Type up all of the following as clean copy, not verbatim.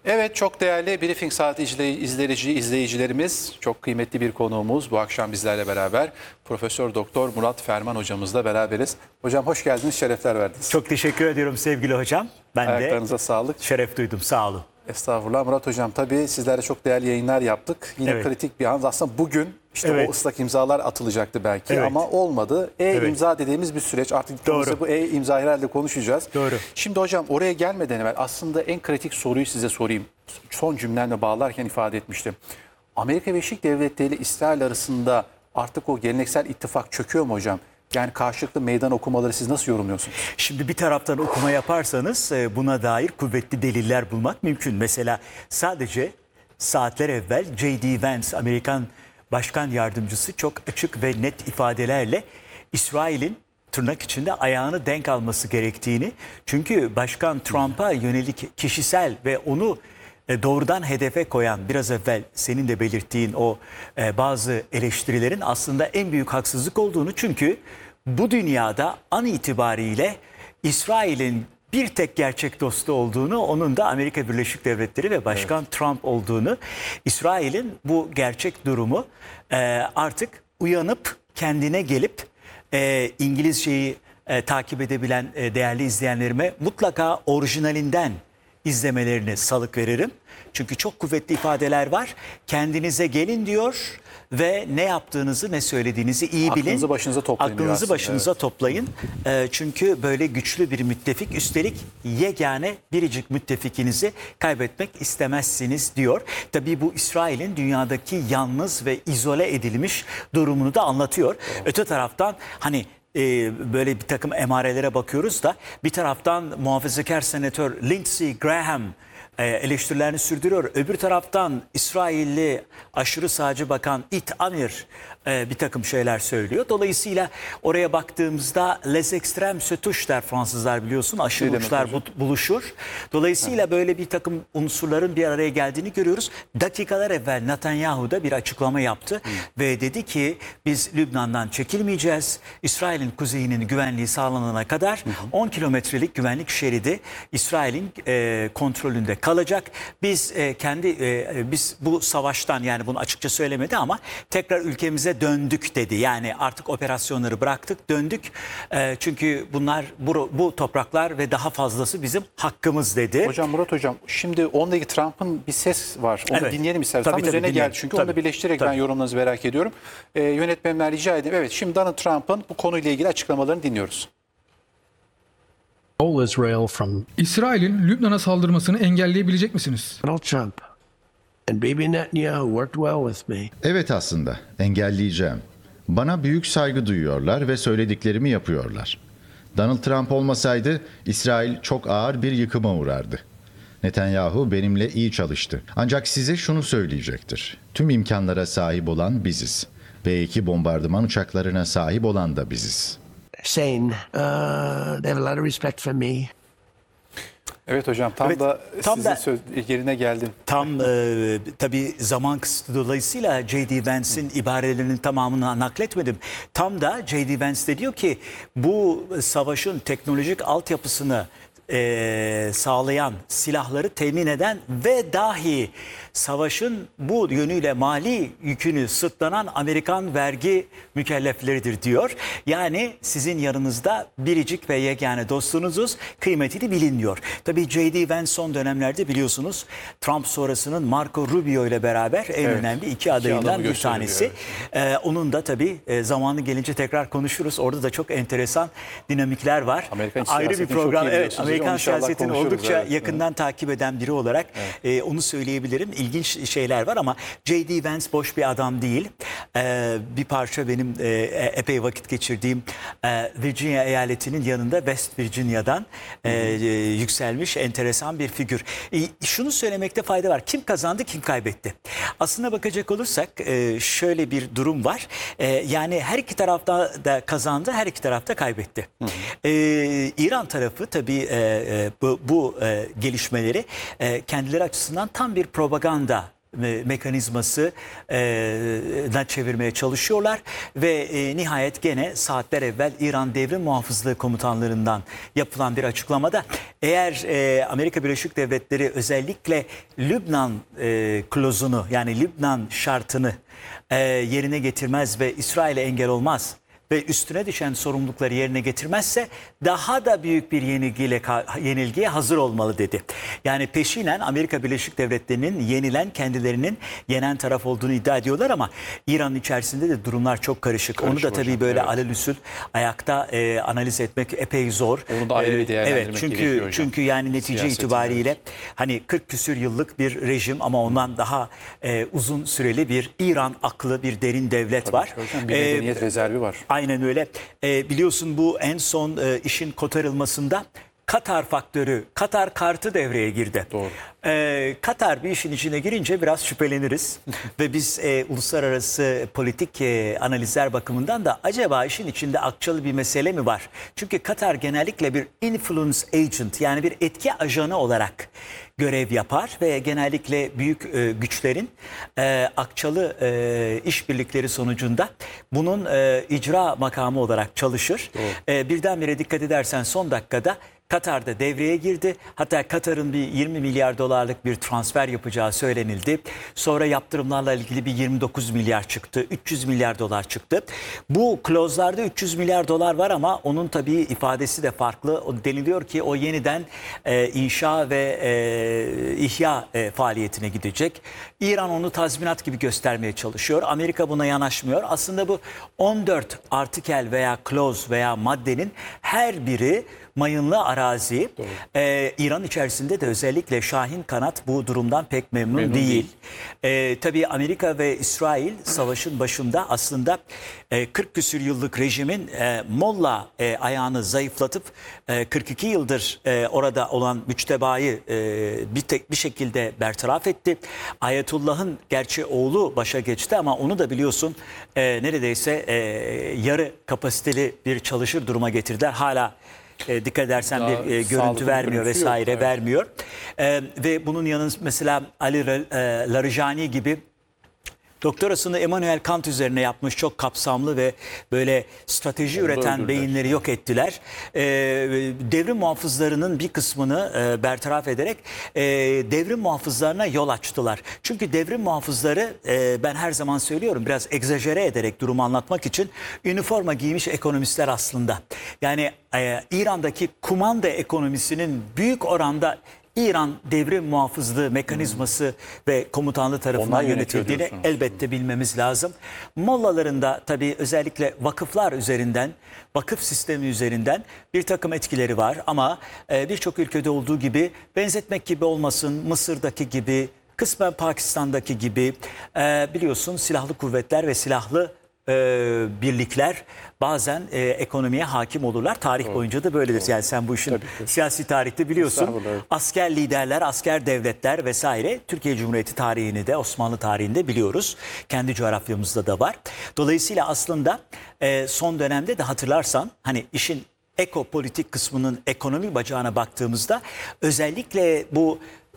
Evet, çok değerli Briefing Saati izleyicilerimiz, çok kıymetli bir konuğumuz bu akşam bizlerle beraber Profesör Doktor Murat Ferman hocamızla beraberiz. Hocam hoş geldiniz, şerefler verdiniz. Çok teşekkür ediyorum sevgili hocam. Ben Ayaklarınıza sağlık. şeref duydum, sağ olun. Estağfurullah. Murat hocam, tabii sizlerle çok değerli yayınlar yaptık. Yine Evet. kritik bir an. Aslında bugün işte Evet. o ıslak imzalar atılacaktı belki Evet. ama olmadı. E-imza dediğimiz bir süreç. Artık Doğru. bu e-imza herhalde konuşacağız. Doğru. Şimdi hocam, oraya gelmeden evvel aslında en kritik soruyu size sorayım. Son cümlemle bağlarken ifade etmiştim. Amerika Birleşik Devletleri ile İsrail arasında artık o geleneksel ittifak çöküyor mu hocam? Yani karşılıklı meydan okumaları siz nasıl yorumluyorsunuz? Şimdi bir taraftan okuma yaparsanız buna dair kuvvetli deliller bulmak mümkün. Mesela sadece saatler evvel J.D. Vance, Amerikan Başkan Yardımcısı çok açık ve net ifadelerle İsrail'in tırnak içinde ayağını denk alması gerektiğini, çünkü Başkan Trump'a yönelik kişisel ve onu doğrudan hedefe koyan, biraz evvel senin de belirttiğin o bazı eleştirilerin aslında en büyük haksızlık olduğunu, çünkü bu dünyada an itibariyle İsrail'in bir tek gerçek dostu olduğunu, onun da Amerika Birleşik Devletleri ve Başkan Trump olduğunu, İsrail'in bu gerçek durumu artık uyanıp kendine gelip İngilizceyi takip edebilen değerli izleyenlerime mutlaka orijinalinden izlemelerini salık veririm. Çünkü çok kuvvetli ifadeler var. Kendinize gelin diyor ve ne yaptığınızı, ne söylediğinizi iyi bilin. Aklınızı başınıza toplayın. Aklınızı başınıza toplayın. Çünkü böyle güçlü bir müttefik, üstelik yegane biricik müttefikinizi kaybetmek istemezsiniz diyor. Tabii bu İsrail'in dünyadaki yalnız ve izole edilmiş durumunu da anlatıyor. Öte taraftan hani böyle bir takım emarelere bakıyoruz da, bir taraftan muhafazakar senatör Lindsey Graham eleştirilerini sürdürüyor. Öbür taraftan İsrailli aşırı sağcı bakan Itamar bir takım şeyler söylüyor. Dolayısıyla oraya baktığımızda les extrêmes se touchent der Fransızlar, biliyorsun. Aşırı uçlar buluşur. Dolayısıyla böyle bir takım unsurların bir araya geldiğini görüyoruz. Dakikalar evvel Netanyahu da bir açıklama yaptı ve dedi ki biz Lübnan'dan çekilmeyeceğiz. İsrail'in kuzeyinin güvenliği sağlanana kadar 10 kilometrelik güvenlik şeridi İsrail'in kontrolünde kalacak. Biz biz bu savaştan, yani bunu açıkça söylemedi ama tekrar ülkemize döndük dedi. Yani artık operasyonları bıraktık, döndük. Çünkü bunlar bu topraklar ve daha fazlası bizim hakkımız dedi. Hocam, Murat hocam, şimdi ondaki Trump'ın bir ses var. Onu dinleyelim isterseniz. Tam üzerine dinleyelim. geldi çünkü onu da birleştirerek ben yorumlarınızı merak ediyorum. Yönetmenimden rica edeyim. Evet, şimdi Donald Trump'ın bu konuyla ilgili açıklamalarını dinliyoruz. İsrail'in Lübnan'a saldırmasını engelleyebilecek misiniz? Donald Trump and Bibi Netanyahu worked well with me. Evet, aslında engelleyeceğim. Bana büyük saygı duyuyorlar ve söylediklerimi yapıyorlar. Donald Trump olmasaydı İsrail çok ağır bir yıkıma uğrardı. Netanyahu benimle iyi çalıştı. Ancak size şunu söyleyecektir. Tüm imkanlara sahip olan biziz. B-2 bombardıman uçaklarına sahip olan da biziz. Saying they have a lot of respect for me. Evet hocam, tam sizin söz yerine geldim. Tam tabii zaman kısıtı dolayısıyla J.D. Vance'in ibarelerinin tamamını nakletmedim. Tam da J.D. Vance de diyor ki bu savaşın teknolojik altyapısını sağlayan, silahları temin eden ve dahi savaşın bu yönüyle mali yükünü sırtlanan Amerikan vergi mükellefleridir diyor. Yani sizin yanınızda biricik ve yegane dostunuzuz, kıymetini bilin diyor. Tabii J.D. Vance son dönemlerde biliyorsunuz Trump sonrasının Marco Rubio ile beraber en önemli iki adayından bir tanesi. Onun da tabii zamanı gelince tekrar konuşuruz. Orada da çok enteresan dinamikler var. Ayrı bir program. Evet, Amerikan siyasetini oldukça yakından takip eden biri olarak onu söyleyebilirim. İlginç şeyler var ama J.D. Vance boş bir adam değil. Bir parça benim epey vakit geçirdiğim Virginia eyaletinin yanında West Virginia'dan yükselmiş enteresan bir figür. Şunu söylemekte fayda var. Kim kazandı, kim kaybetti? Aslına bakacak olursak şöyle bir durum var. Yani her iki tarafta da kazandı, her iki tarafta kaybetti. İran tarafı tabii bu gelişmeleri kendileri açısından tam bir propaganda mekanizması da çevirmeye çalışıyorlar ve nihayet gene saatler evvel İran Devrim Muhafızlığı komutanlarından yapılan bir açıklamada eğer Amerika Birleşik Devletleri özellikle Lübnan klozunu yani Lübnan şartını yerine getirmez ve İsrail'e engel olmaz ve üstüne düşen sorumlulukları yerine getirmezse daha da büyük bir yenilgiye hazır olmalı dedi. Yani peşinen Amerika Birleşik Devletleri'nin yenilen kendilerinin yenen taraf olduğunu iddia ediyorlar ama İran'ın içerisinde de durumlar çok karışık. Onu da tabii hocam, böyle evet. alelüsül ayakta analiz etmek epey zor. Onu da ayrı bir değerlendirmek gerekiyor hocam. Çünkü yani netice Siyaseti, itibariyle hani 40 küsür yıllık bir rejim ama ondan daha uzun süreli bir İran aklı bir derin devlet var. Hocam bir medeniyet rezervi var. Aynen öyle. Biliyorsun bu en son işin kotarılmasında Katar faktörü, Katar kartı devreye girdi. Doğru. Katar bir işin içine girince biraz şüpheleniriz. Ve biz uluslararası politik analizler bakımından da acaba işin içinde akçalı bir mesele mi var? Çünkü Katar genellikle bir influence agent yani bir etki ajanı olarak görev yapar ve genellikle büyük güçlerin akçalı işbirlikleri sonucunda bunun icra makamı olarak çalışır. Birdenbire dikkat edersen son dakikada Katar'da devreye girdi. Hatta Katar'ın bir 20 milyar dolarlık bir transfer yapacağı söylenildi. Sonra yaptırımlarla ilgili bir 29 milyar çıktı. 300 milyar dolar çıktı. Bu klozlarda 300 milyar dolar var ama onun tabii ifadesi de farklı. Deniliyor ki o yeniden inşa ve ihya faaliyetine gidecek. İran onu tazminat gibi göstermeye çalışıyor. Amerika buna yanaşmıyor. Aslında bu 14 artikel veya kloz veya maddenin her biri mayınlı arazi. İran içerisinde de özellikle Şahin kanat bu durumdan pek memnun değil. Tabii Amerika ve İsrail savaşın başında aslında 40 küsür yıllık rejimin Molla ayağını zayıflatıp 42 yıldır orada olan müçtebayı bir şekilde bertaraf etti. Ayetullah'ın gerçi oğlu başa geçti ama onu da biliyorsun neredeyse yarı kapasiteli bir çalışır duruma getirdiler. Hala dikkat edersen Daha bir görüntü sağlıklı vermiyor görüntü vesaire yok, evet. vermiyor. Ve bunun yanında mesela Ali Larijani gibi doktorasını Immanuel Kant üzerine yapmış çok kapsamlı ve böyle strateji üreten öldürdüler. beyinleri yok ettiler. Devrim muhafızlarının bir kısmını bertaraf ederek devrim muhafızlarına yol açtılar. Çünkü devrim muhafızları ben her zaman söylüyorum biraz egzajere ederek durumu anlatmak için üniforma giymiş ekonomistler aslında. Yani İran'daki kumanda ekonomisinin büyük oranda İran devrim muhafızlığı mekanizması ve komutanlığı tarafından Onlar yönetiyor yönetildiğini diyorsunuz. elbette bilmemiz lazım. Mollalarında tabii özellikle vakıflar üzerinden, vakıf sistemi üzerinden bir takım etkileri var. Ama birçok ülkede olduğu gibi benzetmek gibi olmasın, Mısır'daki gibi, kısmen Pakistan'daki gibi biliyorsun silahlı kuvvetler ve silahlı birlikler bazen ekonomiye hakim olurlar. Tarih boyunca da böyledir. Yani sen bu işin siyasi tarihte biliyorsun. Estağfurullah. Asker liderler, asker devletler vesaire Türkiye Cumhuriyeti tarihini de Osmanlı tarihini de biliyoruz. Kendi coğrafyamızda da var. Dolayısıyla aslında son dönemde de hatırlarsan hani işin ekopolitik kısmının ekonomi bacağına baktığımızda özellikle bu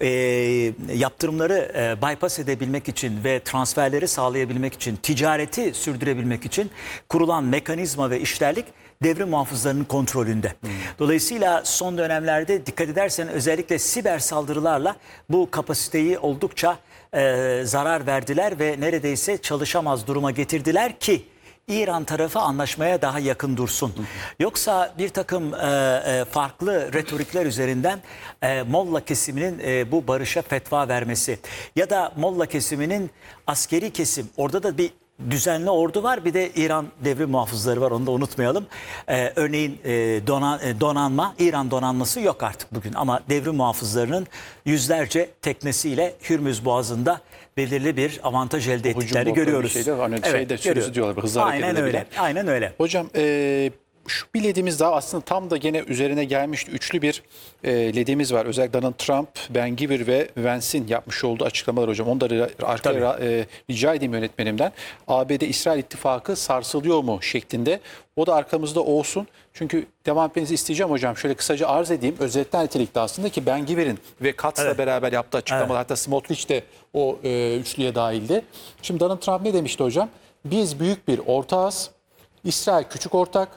yaptırımları bypass edebilmek için ve transferleri sağlayabilmek için, ticareti sürdürebilmek için kurulan mekanizma ve işlerlik devrim muhafızlarının kontrolünde. Dolayısıyla son dönemlerde dikkat edersen özellikle siber saldırılarla bu kapasiteyi oldukça zarar verdiler ve neredeyse çalışamaz duruma getirdiler ki İran tarafı anlaşmaya daha yakın dursun. Yoksa bir takım farklı retorikler üzerinden Molla kesiminin bu barışa fetva vermesi ya da Molla kesiminin askeri kesim orada da bir düzenli ordu var bir de İran devrim muhafızları var onu da unutmayalım. Örneğin donanma İran donanması yok artık bugün ama devrim muhafızlarının yüzlerce teknesiyle Hürmüz Boğazı'nda belirli bir avantaj elde ettiklerini görüyoruz. Sürüsü diyorlar, hızlı hareket Aynen edebilen. öyle. Aynen öyle. Hocam Şu bir ledimiz daha aslında tam da gene üzerine gelmişti. Üçlü bir ledimiz var. Özellikle Donald Trump, Ben Gvir ve Vance'in yapmış olduğu açıklamalar hocam. Onu da rica edeyim yönetmenimden. ABD-İsrail ittifakı sarsılıyor mu şeklinde. O da arkamızda olsun. Çünkü devam etmenizi isteyeceğim hocam. Şöyle kısaca arz edeyim. Özetle nitelikte aslında ki Ben Gvir'in ve Katz'la beraber yaptığı açıklamalar. Hatta Smotrich de o üçlüye dahildi. Şimdi Donald Trump ne demişti hocam? Biz büyük bir ortağız. İsrail küçük ortak.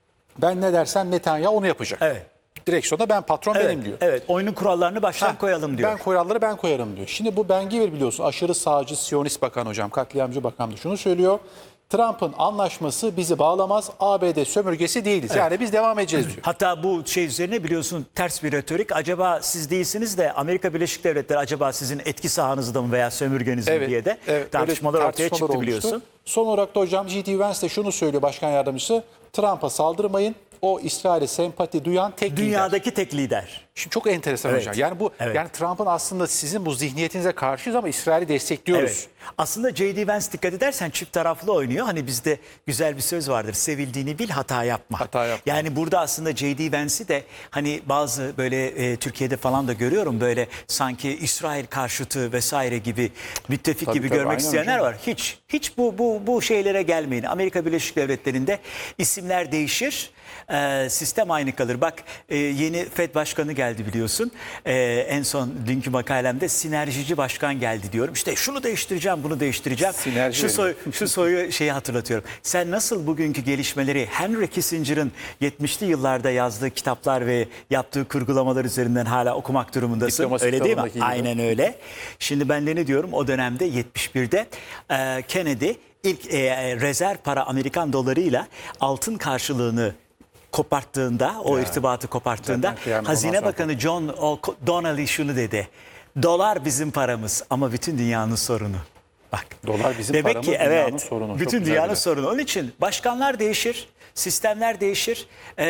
Ben ne dersem Netanyahu onu yapacak. Evet. Direksiyonda ben patron benim diyor. Evet, oyunun kurallarını baştan koyalım diyor. Ben kuralları ben koyarım diyor. Şimdi bu Ben Gvir biliyorsun aşırı sağcı Siyonist bakan hocam, katliamcı bakan da şunu söylüyor. Trump'ın anlaşması bizi bağlamaz. ABD sömürgesi değiliz. Yani biz devam edeceğiz diyor. Hatta bu şey üzerine biliyorsun ters bir retorik. Acaba siz değilsiniz de Amerika Birleşik Devletleri acaba sizin etki sahanızda mı veya sömürgenizde mi diye de tartışmalar öyle ortaya çıktı tartışmalar biliyorsun. olmuştu. Son olarak da hocam J.D. Vance de şunu söylüyor başkan yardımcısı. Trump'a saldırmayın. O İsrail'e sempati duyan tek lider. Dünyadaki tek lider. Şimdi çok enteresan hocam. Yani bu yani Trump'ın aslında sizin bu zihniyetinize karşıyız ama İsrail'i destekliyoruz. Evet. Aslında J.D. Vance dikkat edersen çift taraflı oynuyor. Hani bizde güzel bir söz vardır. Sevildiğini bil, hata yapma. Hata yapma. Yani burada aslında J.D. Vance'i de hani bazı böyle Türkiye'de falan da görüyorum böyle sanki İsrail karşıtı vesaire gibi müttefik gibi görmek aynen isteyenler hocam. var. Hiç bu şeylere gelmeyin. Amerika Birleşik Devletleri'nde isimler değişir. Sistem aynı kalır. Bak yeni FED Başkanı geldi biliyorsun. En son dünkü makalemde sinerjici başkan geldi diyorum. İşte şunu değiştireceğim, bunu değiştireceğim. Sinerji Şu soyu şeyi hatırlatıyorum. Sen nasıl bugünkü gelişmeleri Henry Kissinger'ın 70'li yıllarda yazdığı kitaplar ve yaptığı kurgulamalar üzerinden hala okumak durumundasın. Diplomasi Öyle değil mi? kitabındaki gibi. Aynen öyle. Şimdi ben de ne diyorum? O dönemde 71'de Kennedy ilk rezerv para Amerikan dolarıyla altın karşılığını koparttığında, o irtibatı koparttığında Zaten kıyamet Hazine ondan sonra Bakanı John Donnelly şunu dedi. Dolar bizim paramız ama bütün dünyanın sorunu. Bak. Dolar bizim demek paramız, ki dünyanın sorunu. Çok bütün güzel dünyanın bir- sorunu. Onun için başkanlar değişir, sistemler değişir.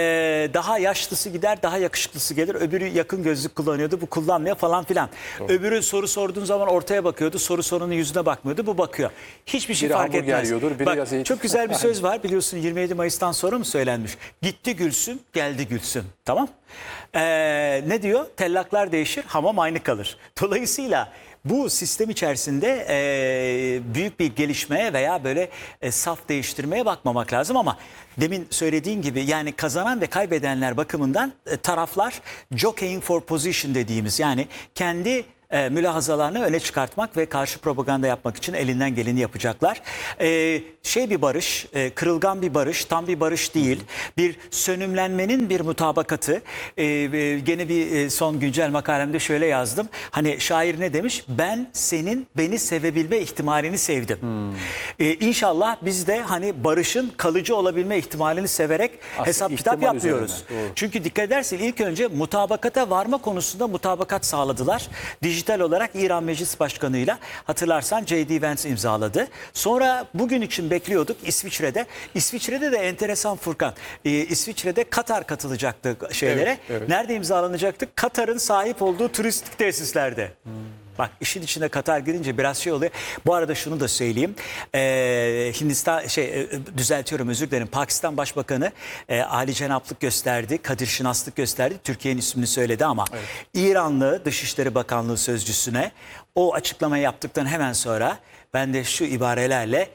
Daha yaşlısı gider, daha yakışıklısı gelir. Öbürü yakın gözlük kullanıyordu, bu kullanmıyor falan filan. Öbürü soru sorduğun zaman ortaya bakıyordu, soru sorunun yüzüne bakmıyordu, bu bakıyor. Hiçbir şey Biri fark hamburger etmez. yiyordur, biri Bak, yazı- çok güzel bir söz var biliyorsun 27 Mayıs'tan sonra mı söylenmiş? Gitti gülsün, geldi gülsün. Tamam? Ne diyor? Tellaklar değişir, hamam aynı kalır. Dolayısıyla bu sistem içerisinde büyük bir gelişmeye veya böyle saf değiştirmeye bakmamak lazım ama demin söylediğin gibi yani kazanan ve kaybedenler bakımından taraflar jockeying for position dediğimiz yani kendi mülahazalarını öne çıkartmak ve karşı propaganda yapmak için elinden geleni yapacaklar. Bir barış, kırılgan bir barış, tam bir barış değil. Bir sönümlenmenin bir mutabakatı. Gene bir son güncel makalemde şöyle yazdım. Hani şair ne demiş? Ben senin beni sevebilme ihtimalini sevdim. İnşallah biz de hani barışın kalıcı olabilme ihtimalini severek hesap kitap ihtimal yapmıyoruz. üzerine, doğru. Çünkü dikkat edersen ilk önce mutabakata varma konusunda mutabakat sağladılar. Dijital olarak İran Meclis Başkanı'yla hatırlarsan J.D. Vance imzaladı. Sonra bugün için bekliyorduk İsviçre'de. İsviçre'de de enteresan Furkan. İsviçre'de Katar katılacaktı şeylere. Evet. Nerede imzalanacaktı? Katar'ın sahip olduğu turistik tesislerde. Bak işin içine Katar girince biraz şey oluyor. Bu arada şunu da söyleyeyim. Hindistan düzeltiyorum özür dilerim. Pakistan Başbakanı Ali cenaplık gösterdi. Kadir şinaslık gösterdi. Türkiye'nin ismini söyledi ama İranlı Dışişleri Bakanlığı sözcüsüne o açıklamayı yaptıktan hemen sonra ben de şu ibarelerle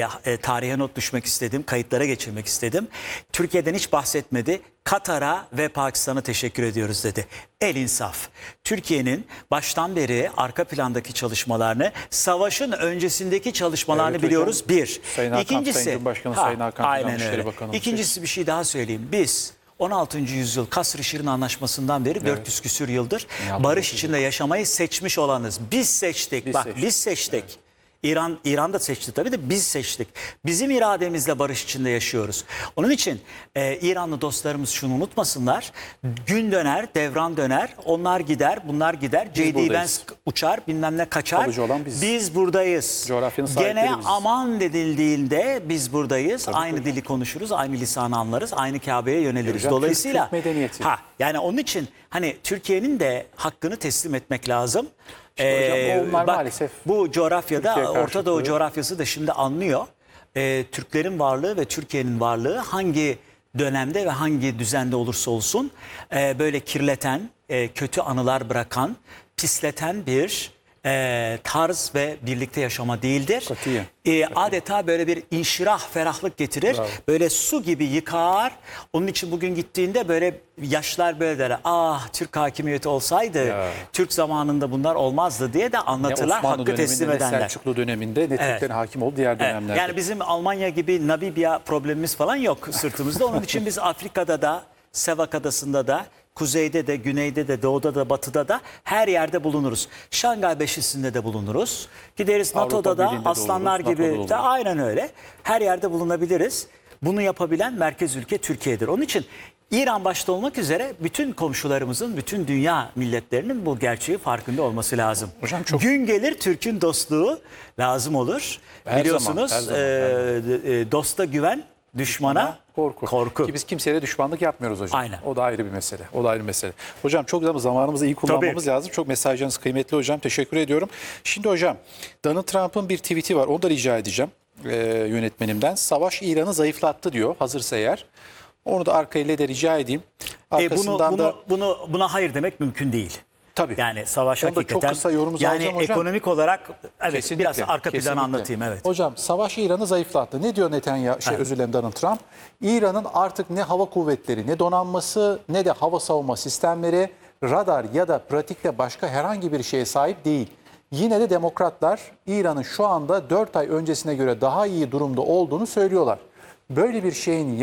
tarihe not düşmek istedim, kayıtlara geçirmek istedim. Türkiye'den hiç bahsetmedi. Katar'a ve Pakistan'a teşekkür ediyoruz dedi. El insaf. Türkiye'nin baştan beri arka plandaki çalışmalarını, savaşın öncesindeki çalışmalarını Evet biliyoruz. hocam. Bir. Sayın Hakan, İkincisi, Sayın Cumhurbaşkanı Sayın Hakan Fidan, aynen Dışişleri öyle. Bakanı. İkincisi bir şey daha söyleyeyim. Biz 16. yüzyıl Kasr-ı Şirin Anlaşması'ndan beri 400 küsür yıldır barış içinde yaşamayı seçmiş olanız. Biz seçtik. Biz seçtik. İran da seçti tabii de biz seçtik. Bizim irademizle barış içinde yaşıyoruz. Onun için İranlı dostlarımız şunu unutmasınlar. Gün döner, devran döner. Onlar gider, bunlar gider. J.D. Vance buradayız. uçar, bilmem ne kaçar. Kalıcı olan biziz. Biz buradayız. Coğrafyanın sahipleri Gene biziz. aman denildiğinde biz buradayız. Aynı dili konuşuruz, aynı lisanı anlarız, aynı Kabe'ye yöneliriz. Hocam, Dolayısıyla Türk medeniyeti. yani onun için hani Türkiye'nin de hakkını teslim etmek lazım. hocam, onlar maalesef bu coğrafyada Türkiye Orta Doğu karşıtı. coğrafyası da şimdi anlıyor. Türklerin varlığı ve Türkiye'nin varlığı hangi dönemde ve hangi düzende olursa olsun böyle kirleten, kötü anılar bırakan, pisleten bir tarz ve birlikte yaşama değildir. Katiyen. Adeta böyle bir inşirah, ferahlık getirir. Bravo. Böyle su gibi yıkar. Onun için bugün gittiğinde böyle yaşlar böyle der. Ah, Türk hakimiyeti olsaydı, Ya. Türk zamanında bunlar olmazdı diye de Ne anlatırlar, Osmanlı hakkı teslim döneminde ne edenler. Selçuklu döneminde ne Türklerin hakim olduğu diğer Evet, dönemlerde. yani bizim Almanya gibi Namibya problemimiz falan yok sırtımızda. Onun için biz Afrika'da da, Sevak Adası'nda da, kuzeyde de, güneyde de, doğuda da, batıda da her yerde bulunuruz. Şangay Beşisi'nde de bulunuruz. Gideriz Avrupa NATO'da da, Birliği'nde de aslanlar oluruz, gibi NATO'da da de oluruz. aynen öyle. Her yerde bulunabiliriz. Bunu yapabilen merkez ülke Türkiye'dir. Onun için İran başta olmak üzere bütün komşularımızın, bütün dünya milletlerinin bu gerçeği farkında olması lazım. Hocam çok- Gün gelir Türk'ün dostluğu lazım olur. Her Biliyorsunuz zaman, her zaman. dosta güven, düşmana korku. Ki biz kimseye düşmanlık yapmıyoruz hocam. Aynen. O da ayrı bir mesele. O da ayrı bir mesele. Hocam çok güzel, zamanımızı iyi kullanmamız Tabii. lazım. Çok mesajlarınız kıymetli hocam. Teşekkür ediyorum. Şimdi hocam, Donald Trump'ın bir tweet'i var. Onu da rica edeceğim yönetmenimden. Savaş İran'ı zayıflattı diyor. Hazırsa eğer. Onu da arkayla da rica edeyim. Arkasından da Buna hayır demek mümkün değil. Tabii. Yani savaş Onu da hakikaten. çok kısa yorumunuzu yani alacağım hocam. ekonomik olarak evet Kesinlikle, biraz arka planı kesinlikle. anlatayım evet. Hocam savaş İran'ı zayıflattı. Ne diyor özür dilerim Donald Trump? İran'ın artık ne hava kuvvetleri, ne donanması, ne de hava savunma sistemleri, radar ya da pratikte başka herhangi bir şeye sahip değil. Yine de demokratlar İran'ın şu anda 4 ay öncesine göre daha iyi durumda olduğunu söylüyorlar. Böyle bir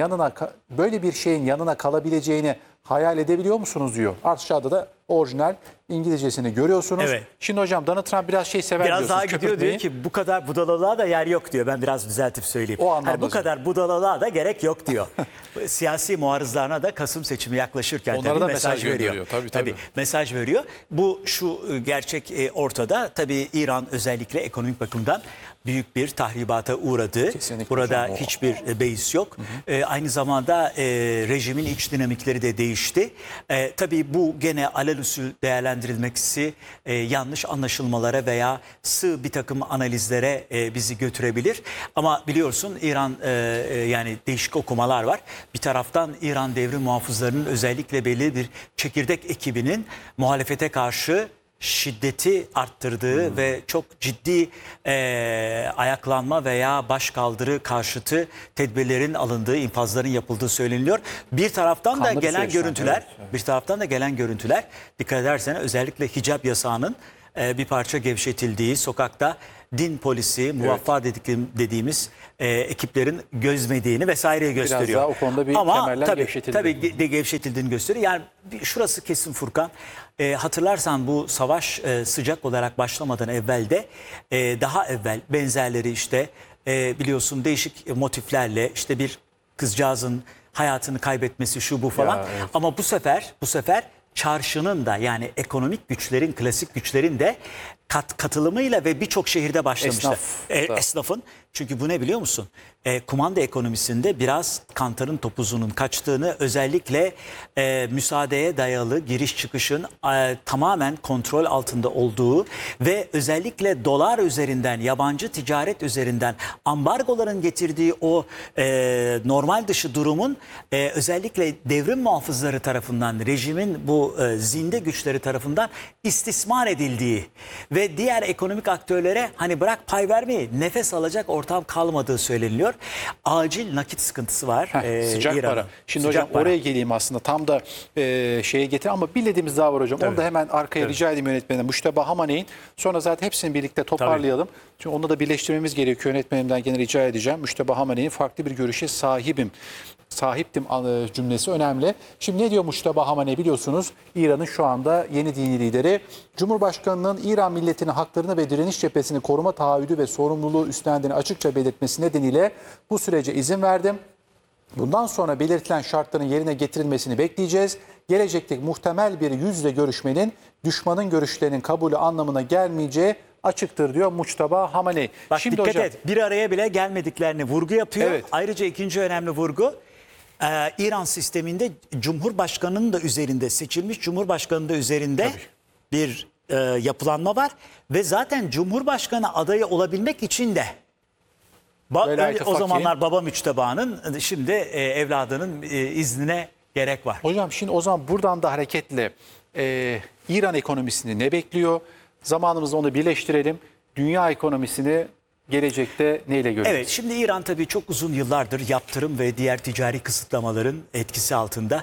şeyin yanına kalabileceğini hayal edebiliyor musunuz diyor. Aşağıda da orijinal İngilizcesini görüyorsunuz. Evet. Şimdi hocam Donald Trump biraz sever Biraz diyorsunuz. daha gidiyor köpürtmeyi. diyor ki bu kadar budalalığa da yer yok diyor. Ben biraz düzeltip söyleyeyim. O anlamda bu hocam. kadar budalalığa da gerek yok diyor. Siyasi muarızlarına da Kasım seçimi yaklaşırken Onlara tabii da mesaj mesaj veriyor. gönderiyor. Tabii. Mesaj veriyor. Bu şu gerçek ortada. Tabii İran özellikle ekonomik bakımdan büyük bir tahribata uğradı. Kesinlikle Burada hocam, o. hiçbir beis yok. Aynı zamanda rejimin iç dinamikleri de değişti. Tabii bu gene alelüsül değerlendirilmesi yanlış anlaşılmalara veya sığ bir takım analizlere bizi götürebilir. Ama biliyorsun İran yani değişik okumalar var. Bir taraftan İran devrim muhafızlarının özellikle belli bir çekirdek ekibinin muhalefete karşı şiddeti arttırdığı ve çok ciddi ayaklanma veya başkaldırı karşıtı tedbirlerin alındığı, infazların yapıldığı söyleniyor. Bir taraftan da Kanlı bir gelen süreçten, görüntüler, evet. bir taraftan da gelen görüntüler dikkat ederseniz özellikle hicap yasağının bir parça gevşetildiği, sokakta din polisi, muvaffak dediğimiz ekiplerin gözmediğini vesaire gösteriyor. daha o konuda bir Ama temeller tabii, gevşetildi. tabii de gevşetildiğini gösteriyor. Yani şurası kesin Furkan. Hatırlarsan bu savaş sıcak olarak başlamadan evvel de daha evvel benzerleri işte biliyorsun değişik motiflerle işte bir kızcağızın hayatını kaybetmesi şu bu falan. Ya, evet. Ama bu sefer çarşının da yani ekonomik güçlerin, klasik güçlerin de katılımıyla ve birçok şehirde başlamışlar. Esnafın. Çünkü bu ne biliyor musun? Kumanda ekonomisinde biraz kantarın topuzunun kaçtığını, özellikle müsaadeye dayalı giriş çıkışın tamamen kontrol altında olduğu ve özellikle dolar üzerinden, yabancı ticaret üzerinden ambargoların getirdiği o normal dışı durumun özellikle devrim muhafızları tarafından, rejimin bu zinde güçleri tarafından istismar edildiği ve diğer ekonomik aktörlere hani bırak pay vermeyi, nefes alacak ortam kalmadığı söyleniliyor. Acil nakit sıkıntısı var. Sıcak İran'ın. para. Şimdi Sıcak hocam para. oraya geleyim aslında. Tam da şeye getir ama bildiğimiz daha var hocam. Onu da hemen arkaya rica edeyim yönetmenim. Müşteba Hamaney'in. Sonra zaten hepsini birlikte toparlayalım. Çünkü onu da birleştirmemiz gerekiyor. Yönetmenimden gene rica edeceğim. Müşteba Hamaney'in farklı bir görüşe sahiptim cümlesi önemli. Şimdi ne diyor Müşteba Hamaney biliyorsunuz? İran'ın şu anda yeni dini lideri. Cumhurbaşkanının İran milletinin haklarını ve direniş cephesini koruma taahhüdü ve sorumluluğu üstlendiğini açıkça belirtmesi nedeniyle bu sürece izin verdim. Bundan sonra belirtilen şartların yerine getirilmesini bekleyeceğiz. Gelecekteki muhtemel bir yüz yüze görüşmenin düşmanın görüşlerinin kabulü anlamına gelmeyeceği açıktır diyor Mujtaba Hamaney. Bak Şimdi dikkat hocam, et, bir araya bile gelmediklerini vurgu yapıyor. Evet. Ayrıca ikinci önemli vurgu İran sisteminde Cumhurbaşkanı'nın da üzerinde, seçilmiş Cumhurbaşkanı'nın da üzerinde bir yapılanma var. Ve zaten Cumhurbaşkanı adayı olabilmek için de Velayeti O fakir. zamanlar baba müçtebanın, şimdi evladının iznine gerek var. Hocam şimdi o zaman buradan da hareketle İran ekonomisini ne bekliyor? Zamanımızda onu birleştirelim. Dünya ekonomisini gelecekte neyle göreceğiz? Evet, şimdi İran tabii çok uzun yıllardır yaptırım ve diğer ticari kısıtlamaların etkisi altında.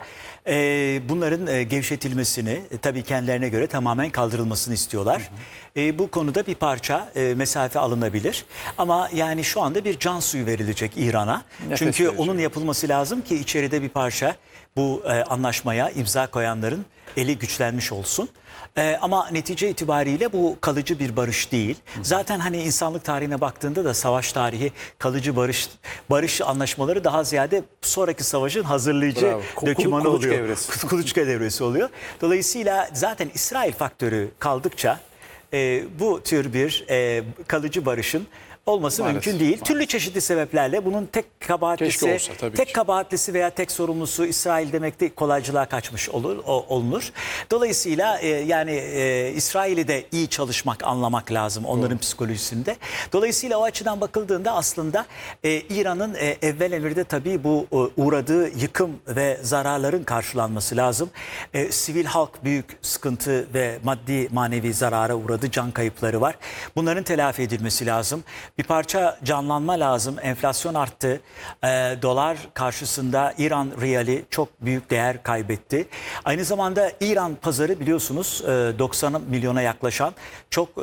Bunların gevşetilmesini, tabii kendilerine göre tamamen kaldırılmasını istiyorlar. Bu konuda bir parça mesafe alınabilir. Ama yani şu anda bir can suyu verilecek İran'a. Nefes Çünkü verici. onun yapılması lazım ki içeride bir parça bu anlaşmaya imza koyanların eli güçlenmiş olsun. Ama netice itibariyle bu kalıcı bir barış değil. Zaten hani insanlık tarihine baktığında da savaş tarihi kalıcı barış anlaşmaları daha ziyade sonraki savaşın hazırlayıcı Bravo. dokümanı Kuluçka oluyor. evresi. Kuluçka devresi oluyor. Dolayısıyla zaten İsrail faktörü kaldıkça bu tür bir kalıcı barışın olması Maalesef, mümkün değil. maalesef. Türlü çeşitli sebeplerle bunun tek Keşke olsa, tabii ki. kabahatlisi veya tek sorumlusu İsrail demekte kolaycılığa kaçmış olunur. Dolayısıyla İsrail'i de iyi çalışmak, anlamak lazım onların psikolojisinde. Dolayısıyla o açıdan bakıldığında aslında İran'ın evvel emirde tabii bu uğradığı yıkım ve zararların karşılanması lazım. Sivil halk büyük sıkıntı ve maddi manevi zarara uğradı, can kayıpları var. Bunların telafi edilmesi lazım. Bir parça canlanma lazım. Enflasyon arttı. Dolar karşısında İran riyali çok büyük değer kaybetti. Aynı zamanda İran pazarı biliyorsunuz 90 milyona yaklaşan çok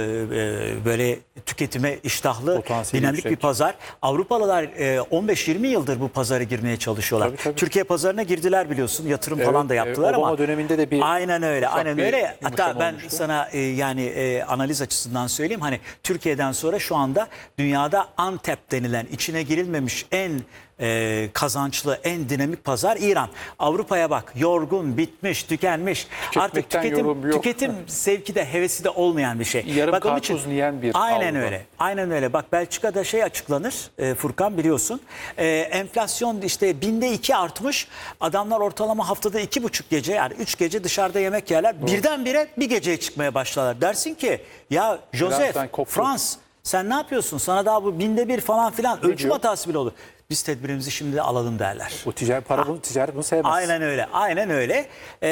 böyle tüketime iştahlı, Potansiyeli dinamik yüksek. bir pazar. Avrupalılar 15-20 yıldır bu pazara girmeye çalışıyorlar. Tabii, tabii. Türkiye pazarına girdiler biliyorsun. Yatırım Evet, falan da yaptılar Obama ama. döneminde de bir Aynen öyle. ufak Aynen bir öyle. yumuşama Hatta ben olmuştu. sana analiz açısından söyleyeyim. Hani Türkiye'den sonra şu anda dünyada Antep denilen içine girilmemiş en kazançlı, en dinamik pazar İran. Avrupa'ya bak, yorgun, bitmiş, tükenmiş. Artık Tüketmekten yorum yok. tüketim zevki de hevesi de olmayan bir şey. Yarım Bak, onun karpuz yiyen bir Aynen Avrupa. öyle. Aynen öyle. Bak Belçika'da açıklanır. Furkan biliyorsun. Enflasyon işte 2 artmış. Adamlar ortalama haftada 2,5 gece yani 3 gece dışarıda yemek yerler. Birdenbire bir geceye çıkmaya başlarlar. Dersin ki ya Joseph, ben koptum. Frans sen ne yapıyorsun? Sana daha bu 1/1000 falan filan ölçüm diyor? hatası bile olur. Biz tedbirimizi şimdi de alalım derler. O ticaret bunu sevmez. Aynen öyle, aynen öyle.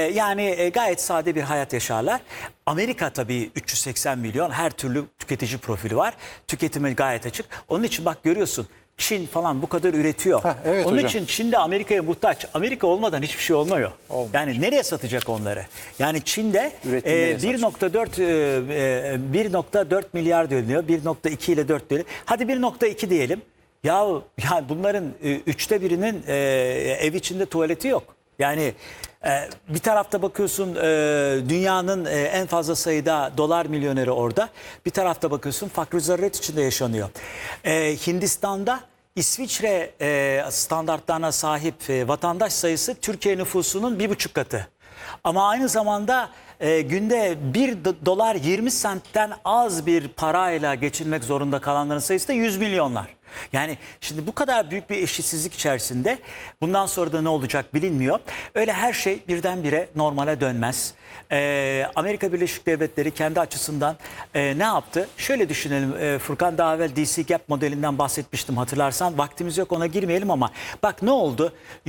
Gayet sade bir hayat yaşarlar. Amerika tabii 380 milyon, her türlü tüketici profili var. Tüketime gayet açık. Onun için bak görüyorsun Çin falan bu kadar üretiyor. Evet Onun hocam. için Çin de Amerika'ya muhtaç. Amerika olmadan hiçbir şey olmuyor. Yani nereye satacak onları? Yani Çin'de Üretim nereye satacak? 1,4 milyar dönüyor. 1,2 ile 4 dönüyor. Hadi 1,2 diyelim. Ya bunların 3'te birinin ev içinde tuvaleti yok. Yani bir tarafta bakıyorsun dünyanın en fazla sayıda dolar milyoneri orada. Bir tarafta bakıyorsun fakr zaruret içinde yaşanıyor. Hindistan'da İsviçre standartlarına sahip vatandaş sayısı Türkiye nüfusunun 1,5 katı. Ama aynı zamanda günde 1 dolar 20 sentten az bir parayla geçinmek zorunda kalanların sayısı da 100 milyonlar. Yani şimdi bu kadar büyük bir eşitsizlik içerisinde bundan sonra da ne olacak bilinmiyor. Öyle her şey birdenbire normale dönmez. Amerika Birleşik Devletleri kendi açısından ne yaptı? Şöyle düşünelim, Furkan daha evvel DC Gap modelinden bahsetmiştim hatırlarsan. Vaktimiz yok ona girmeyelim ama bak ne oldu?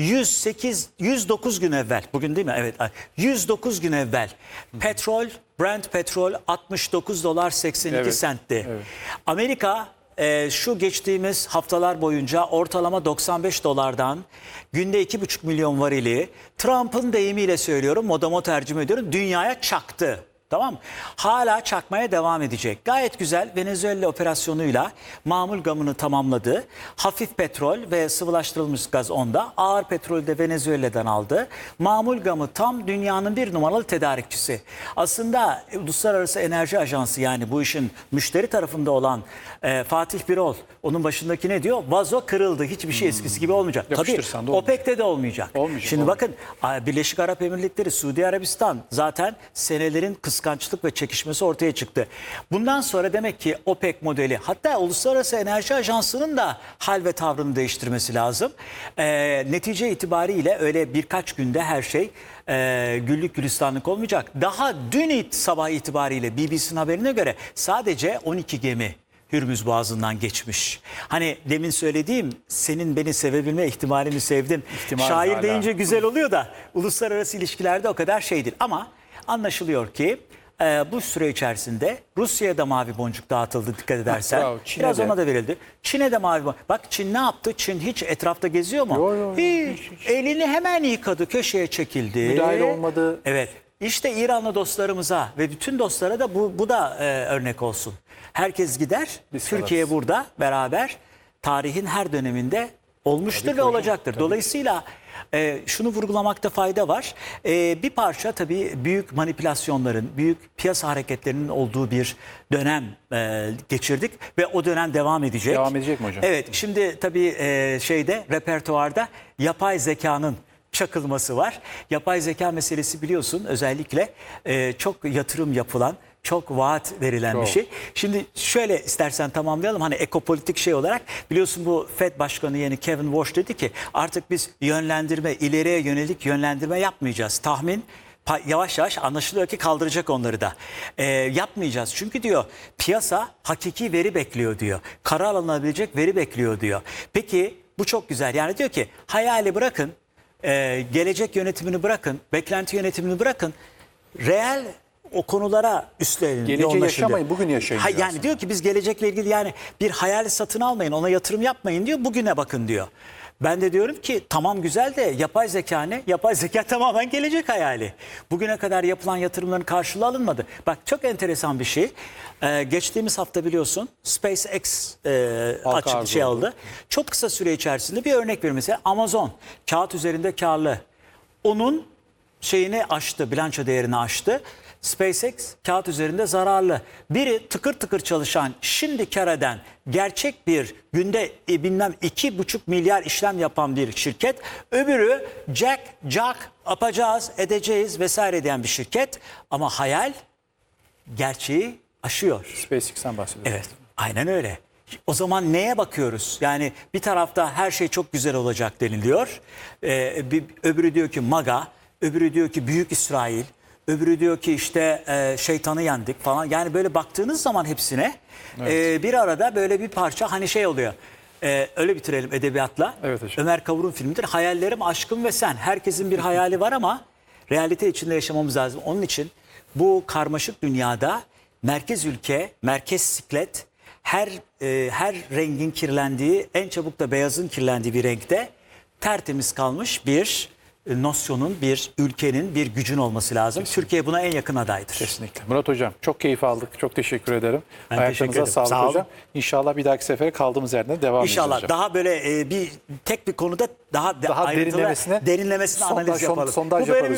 109 gün evvel, bugün değil mi? Evet, 109 gün evvel Brent petrol 69 dolar 82 Evet, sentti. evet. Amerika şu geçtiğimiz haftalar boyunca ortalama 95 dolardan günde 2,5 milyon varili Trump'ın deyimiyle söylüyorum, modama tercüme ediyorum, dünyaya çaktı. Tamam mı? Hala çakmaya devam edecek. Gayet güzel Venezuela operasyonuyla mamul gamını tamamladı. Hafif petrol ve sıvılaştırılmış gaz onda. Ağır petrolü de Venezuela'dan aldı. Mamul gamı tam dünyanın bir numaralı tedarikçisi. Aslında Uluslararası Enerji Ajansı yani bu işin müşteri tarafında olan Fatih Birol onun başındaki ne diyor? Vazo kırıldı. Hiçbir şey eskisi gibi olmayacak. Tabii Yapıştırsan da olmayacak. OPEC'te de olmayacak. Şimdi bakın Birleşik Arap Emirlikleri, Suudi Arabistan zaten senelerin kıskançlık ve çekişmesi ortaya çıktı. Bundan sonra demek ki OPEC modeli hatta Uluslararası Enerji Ajansı'nın da hal ve tavrını değiştirmesi lazım. Netice itibariyle öyle birkaç günde her şey güllük gülistanlık olmayacak. Daha dün sabah itibariyle BBC'nin haberine göre sadece 12 gemi Hürmüz Boğazı'ndan geçmiş. Hani demin söylediğim senin beni sevebilme ihtimalini sevdim. İhtimal Şair hala. deyince güzel oluyor da uluslararası ilişkilerde o kadar şey değil. Ama anlaşılıyor ki bu süre içerisinde Rusya'ya da mavi boncuk dağıtıldı dikkat edersen. Bravo, Çin'e Biraz de. ona da verildi. Çin'e de mavi boncuk. Bak Çin ne yaptı? Çin hiç etrafta geziyor mu? Yo. Hiç. Elini hemen yıkadı, köşeye çekildi. Müdahale olmadı. Evet. İşte İranlı dostlarımıza ve bütün dostlara da bu da örnek olsun. Herkes gider. Biz Türkiye varız. burada beraber tarihin her döneminde olmuştur ve olacaktır. Dolayısıyla şunu vurgulamakta fayda var. Bir parça tabii büyük manipülasyonların, büyük piyasa hareketlerinin olduğu bir dönem geçirdik ve o dönem devam edecek. Devam edecek mi hocam? Evet. Şimdi tabii repertuarda yapay zekanın çakılması var. Yapay zeka meselesi biliyorsun özellikle çok yatırım yapılan, çok vaat verilen bir Çok. şey. Şimdi şöyle istersen tamamlayalım. Hani ekopolitik şey olarak biliyorsun bu Fed Başkanı yeni Kevin Warsh dedi ki artık biz yönlendirme, ileriye yönelik yönlendirme yapmayacağız. Tahmin yavaş yavaş anlaşılıyor ki kaldıracak onları da. Yapmayacağız. Çünkü diyor piyasa hakiki veri bekliyor diyor. Karar alınabilecek veri bekliyor diyor. Peki bu çok güzel. Yani diyor ki hayali bırakın. Gelecek yönetimini bırakın, beklenti yönetimini bırakın, reel o konulara üstlenin. Geleceği yoğunlaşın yaşamayın, diyor. bugün yaşayın diyor Yani aslında. diyor ki biz gelecekle ilgili yani bir hayal satın almayın, ona yatırım yapmayın diyor, bugüne bakın diyor. Ben de diyorum ki tamam güzel de yapay zeka ne? Yapay zeka tamamen gelecek hayali. Bugüne kadar yapılan yatırımların karşılığı alınmadı. Bak çok enteresan bir şey. Geçtiğimiz hafta biliyorsun SpaceX Halka arz oldu. aldı. Çok kısa süre içerisinde bir örnek veriyorum. Mesela Amazon kağıt üzerinde karlı. Onun şeyini aştı, bilanço değerini aştı. SpaceX kağıt üzerinde zararlı. Biri tıkır tıkır çalışan, şimdi kar eden, gerçek bir günde bilmem 2,5 milyar işlem yapan bir şirket. Öbürü jack, yapacağız, edeceğiz vesaire diyen bir şirket. Ama hayal gerçeği aşıyor. SpaceX'ten bahsediyorum. Evet, aynen öyle. O zaman neye bakıyoruz? Yani bir tarafta her şey çok güzel olacak deniliyor. Öbürü diyor ki MAGA, öbürü diyor ki Büyük İsrail, öbürü diyor ki işte şeytanı yendik falan. Yani böyle baktığınız zaman hepsine bir arada böyle bir parça hani şey oluyor. Öyle bitirelim edebiyatla. Evet hocam. Ömer Kavur'un filmidir. Hayallerim, aşkım ve sen. Herkesin bir hayali var ama realite içinde yaşamamız lazım. Onun için bu karmaşık dünyada merkez ülke, merkez siklet her rengin kirlendiği, en çabuk da beyazın kirlendiği bir renkte tertemiz kalmış bir nosyonun, bir ülkenin, bir gücün olması lazım. Türkiye buna en yakın adaydır. Kesinlikle. Murat Hocam çok keyif aldık. Çok teşekkür ederim. Ben Ayaklarınıza teşekkür ederim. sağlık Sağ olun. hocam. İnşallah bir dahaki sefere kaldığımız yerden devam edeceğiz İnşallah hocam. daha böyle bir tek bir konuda daha ayrıntılı derinlemesine derinlemesine analiz yapalım. sondaj Bu böyle yaparız.